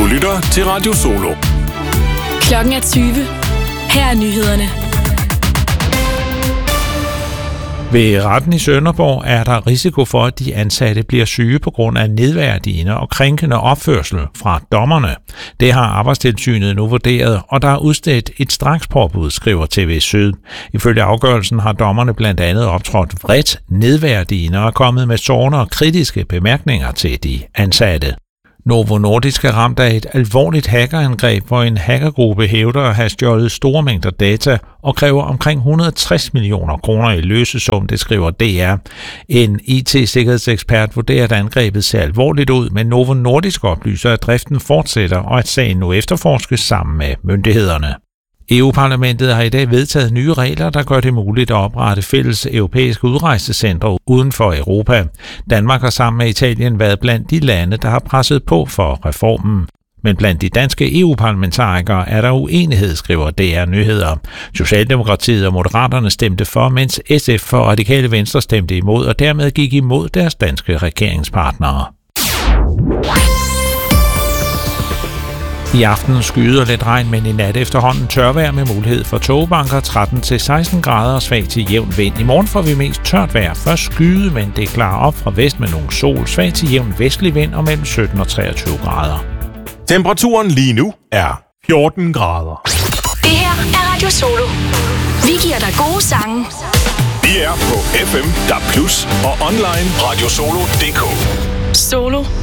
Du lytter til Radio Solo. Klokken er 20. Her er nyhederne. Ved retten i Sønderborg er der risiko for, at de ansatte bliver syge på grund af nedværdigende og krænkende opførsel fra dommerne. Det har Arbejdstilsynet nu vurderet, og der er udstedt et strakspåbud, skriver TV Syd. Ifølge afgørelsen har dommerne blandt andet optrådt vredt, nedværdigende og kommet med sårende og kritiske bemærkninger til de ansatte. Novo Nordisk er ramt af et alvorligt hackerangreb, hvor en hackergruppe hævder at have stjålet store mængder data og kræver omkring 160 millioner kroner i løsesum, det skriver DR. En IT-sikkerhedsekspert vurderer, at angrebet ser alvorligt ud, men Novo Nordisk oplyser, at driften fortsætter og at sagen nu efterforskes sammen med myndighederne. EU-parlamentet har i dag vedtaget nye regler, der gør det muligt at oprette fælles europæiske udrejsecentre uden for Europa. Danmark har sammen med Italien været blandt de lande, der har presset på for reformen. Men blandt de danske EU-parlamentarikere er der uenighed, skriver DR Nyheder. Socialdemokratiet og Moderaterne stemte for, mens SF og Radikale Venstre stemte imod, og dermed gik imod deres danske regeringspartnere. I aften skyder lidt regn, men i nat efterhånden tørvejr med mulighed for tågebanker 13-16 grader og svag til jævn vind. I morgen får vi mest tørt vejr. Først skyde, men det klarer op fra vest med nogle sol. Svag til jævn vestlig vind og mellem 17 og 23 grader. Temperaturen lige nu er 14 grader. Det her er Radio Solo. Vi giver dig gode sange. Vi er på FM, DAB+, og online radiosolo.dk. Solo